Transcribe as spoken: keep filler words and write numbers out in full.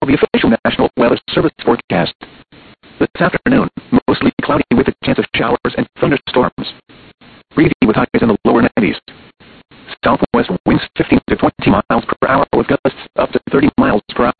the official National Weather Service forecast. This afternoon, mostly cloudy with a chance of showers and thunderstorms. Breezy with highs in the lower nineties. Southwest winds fifteen to twenty miles per hour with gusts up to thirty miles per